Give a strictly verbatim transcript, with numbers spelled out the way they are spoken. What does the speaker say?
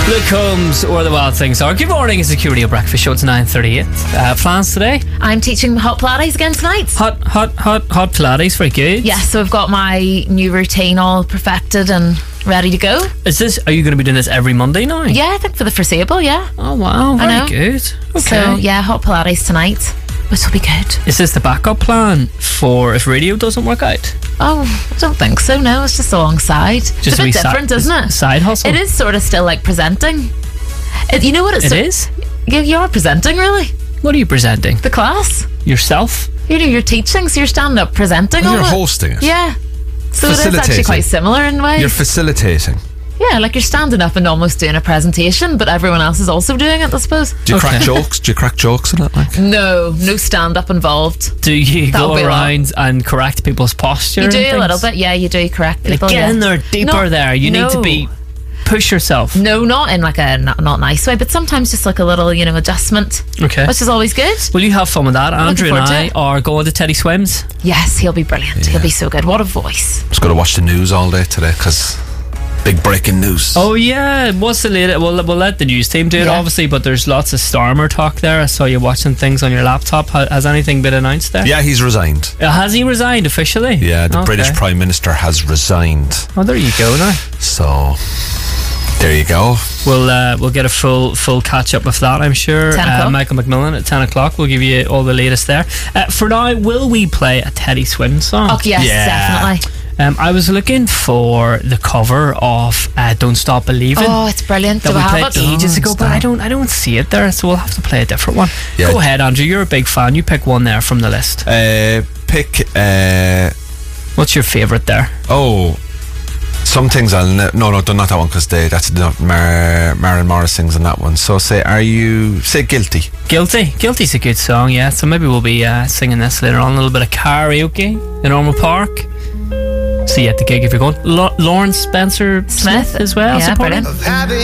Luke Combs or The Wild Things Are. Good morning, it's the Security Breakfast Show. It's nine thirty-eight. Uh, plans today? I'm teaching hot Pilates again tonight. Hot, hot, hot, hot Pilates. Very good. Yes, so I've got my new routine all perfected and ready to go. Is this? Are you going to be doing this every Monday now? Yeah, I think for the foreseeable, yeah. Oh wow, very I know. good. Okay. So yeah, hot Pilates tonight, which will be good. Is this the backup plan for if radio doesn't work out? Oh, I don't think so. No, it's just alongside. Just it's a a wee bit different, si- isn't it? Side hustle. It is sort of still like presenting. It, you know what it's? It so- is? You, you are presenting, really. What are you presenting? The class. Yourself? You know, you're teaching, so you're standing up presenting. Well, all you're it. hosting it. Yeah. So it is actually Facilitating. quite similar in ways. You're facilitating. Yeah, like you're standing up and almost doing a presentation, but everyone else is also doing it, I suppose. Do you Okay. crack jokes? Do you crack jokes in it? Like? No, no stand-up involved. Do you That'll go be a lot. around and correct people's posture? You and do a things? little bit, yeah, you do correct Like, people. get yeah. in there deeper No, there. You need to no. be push yourself. No, not in like a not, not nice way, but sometimes just like a little, you know, adjustment, Okay. which is always good. Will you have fun with that? Andrew and forward to I it. are going to Teddy Swims. Yes, he'll be brilliant. He'll be so good. What a voice. Just got to watch the news all day today because big breaking news. Oh yeah, what's the latest? We'll, we'll let the news team do it, Yeah. obviously, but there's lots of Starmer talk there. I saw you watching things on your laptop. Ha- Has anything been announced there? Yeah, he's resigned. Uh, has he resigned officially? Yeah, the Okay. British Prime Minister has resigned. Oh, there you go now. So there you go. We'll uh, we'll get a full full catch up with that, I'm sure. ten Uh, o'clock. Michael McMillan at ten o'clock. We'll give you all the latest there. Uh, for now, will we play a Teddy Swims song? Oh yes, Yeah. definitely. Um, I was looking for the cover of uh, "Don't Stop Believing." Oh, it's brilliant. that Do we I played have it? ages ago, but I don't I don't see it there, so we'll have to play a different one. Yeah. Go ahead, Andrew. You're a big fan. You pick one there from the list. Uh, pick. Uh, What's your favourite there? oh, some things I'll ne- no no not that one because they that's not Mar- Marilyn Morris sings in that one. So say are you say guilty? Guilty. Guilty's a good song, yeah. So maybe we'll be uh, singing this later on. A little bit of karaoke in Ormeau Park. See you at the gig if you're going. Lo- Lawrence Spencer Smith, Smith. as well. Yeah, supporting. brilliant.